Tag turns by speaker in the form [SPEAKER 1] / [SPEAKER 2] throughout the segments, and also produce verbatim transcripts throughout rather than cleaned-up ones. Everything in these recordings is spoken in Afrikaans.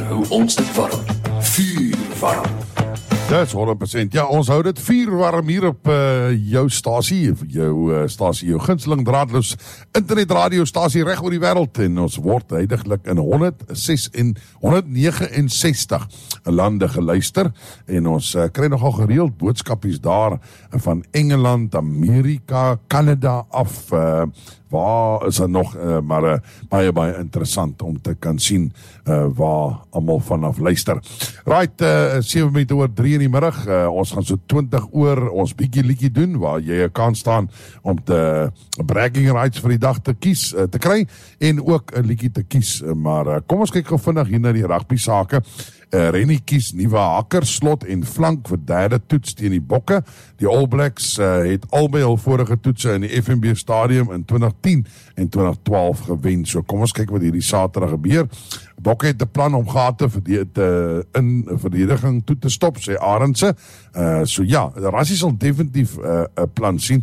[SPEAKER 1] hou ons dit warm. Vuur warm.
[SPEAKER 2] Dis honderd persent. Ja, ons hou dit vier warm hier op uh, jou stasie, jou uh, stasie, jou gunsteling draadloos internet radiostasie reg oor die wêreld, en ons word heidaglik in honderd ses en honderd vyf en sestig lande geluister, en ons uh, kry nogal gereeld boodskapies daar van Engeland, Amerika, Canada af, uh, waar is er nog, uh, maar uh, baie, baie interessant om te kan sien uh, waar allemaal vanaf luister. Right, uh, sewe minute oor drie in die middag, uh, ons gaan so twintig oor ons bietjie liedjie doen, waar jy kan staan om te bragging rights vir die dag te kies, uh, te kry, en ook 'n liedjie te kies, uh, maar uh, kom ons kyk gou vinnig hier na die rugby sake. Uh, Rennie kies nuwe hakker, slot en flank vir derde toets teen die Bokke. Die All Blacks uh, het albei hul vorige toetse in die F N B Stadium in twintig tien en twintig twaalf gewen. So kom ons kyk wat hierdie Saterdag gebeur. Bokke het 'n plan om gate te, in verdediging toe te stop, sê Arendse. Uh, so ja, Rassie sal definitief 'n uh, plan sien.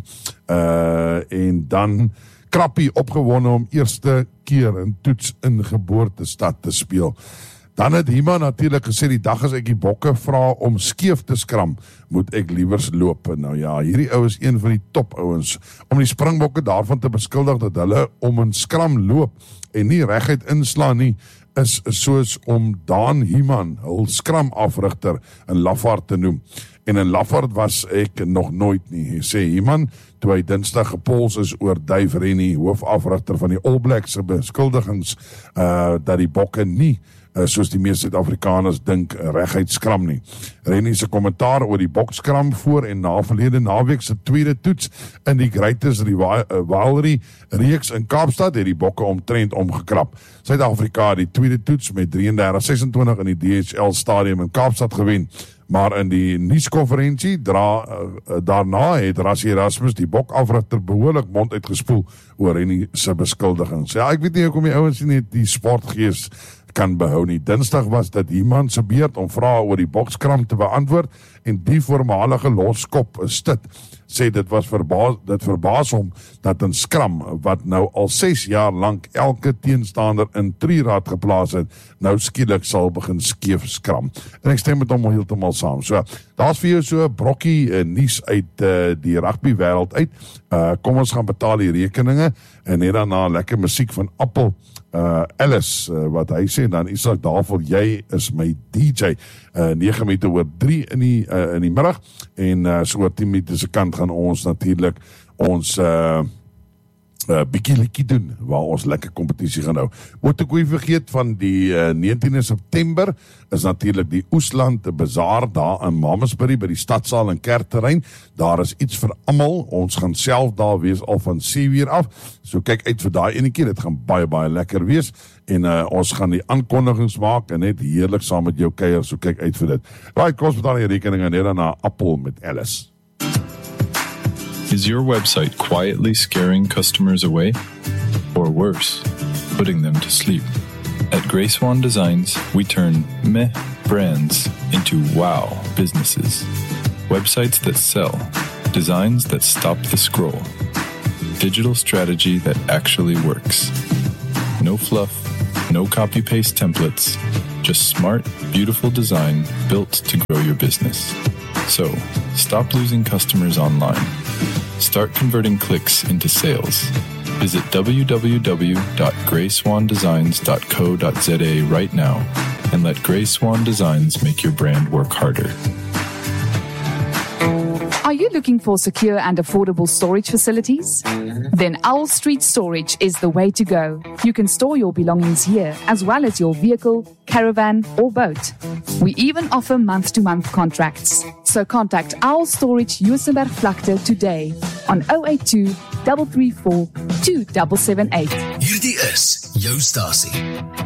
[SPEAKER 2] Uh, en dan Krappie opgewonde om eerste keer in toets in geboortestad te speel. Dan het Hima natuurlijk gesê, die dag as ek die Bokke vra om skeef te skram, moet ek liewers loop. Nou ja, hierdie ou is een van die top ouens, om die Springbokke daarvan te beskuldig dat hulle om een skram loop en nie reguit inslaan nie, is soos om Daan Himan, hul skram afrigter, in Lafaard te noem. En in Lafaard was ek nog nooit nie, hy sê Himan, toe hy dinsdag gepols is oor Dave Rennie, hoofafrigter van die All Blacks, beskuldigings, uh, dat die Bokke nie, Uh, soos die meeste Suid-Afrikaners dink, reguit skram nie. Rennie se kommentaar oor die bokskram voor en na verlede naweek se tweede toets in die Greatest Rivalry reeks in Kaapstad het die Bokke omtrent omgekrap. Suid-Afrika het die tweede toets met drieëndertig sesentwintig in die D H L Stadium in Kaapstad gewen, maar in die nuuskonferensie dra, uh, daarna het Rassie Erasmus die bokafrigter behoorlik mond uitgespoel oor Rennie se beskuldigings. Ja, ek weet nie hoekom die ouens nie die sportgees kan behou nie. Dinsdag was dit iemand se beurt om vrae oor die bokskram te beantwoord, en die voormalige loskop Stit sê dit was verbaas, dit verbaas hom dat 'n skram wat nou al ses jaar lank elke teenstander in trieraad geplaas het, nou skielik sal begin skeef skram. En ek stem met hom heeltemal saam. So, daar's vir jou so 'n brokkie uh, nuus uit uh, die rugby wêreld uit. Uh, kom ons gaan betaal die rekeninge, en net daarna lekker musiek van Appel Uh, Alice, uh, wat hy sê, dan Isak Davel, jy is my D J, uh, negen minute oor drie in die, uh, in die middag, en uh, so oor tien minute se kant gaan ons natuurlijk ons uh, uh, bietjie liedjie doen, waar ons lekker kompetisie gaan hou. Moet ek nie vergeet van die uh, negentiende September, is natuurlijk die Oesland Bazaar daar in Mamasbury, by die stadsaal en kerkterrein. Daar is iets vir almal, ons gaan self daar wees al van sewe uur af, so kyk uit vir daai ene keer, dit gaan baie, baie lekker wees, en uh, ons gaan die aankondigings maak, en net heerlik saam met jou kuier, so kyk uit vir dit. Right, kom ons betaal die rekening, en net daarna Appel met Alice.
[SPEAKER 3] Is your website quietly scaring customers away? Or worse, putting them to sleep? At Grey Swan Designs, we turn meh brands into wow businesses. Websites that sell, designs that stop the scroll, digital strategy that actually works. No fluff, no copy-paste templates, just smart, beautiful design built to grow your business. So, stop losing customers online. Start converting clicks into sales. Visit w w w dot grey swan designs dot co dot z a right now and let Grey Swan Designs make your brand work harder.
[SPEAKER 4] Are you looking for secure and affordable storage facilities? Then Owl Street Storage is the way to go. You can store your belongings here, as well as your vehicle, caravan, or boat. We even offer month-to-month contracts. So contact Owl Storage Juisenberg Vlakte today on zero eight two, three three four, two seven seven eight.
[SPEAKER 1] Hierdie is jou stasie.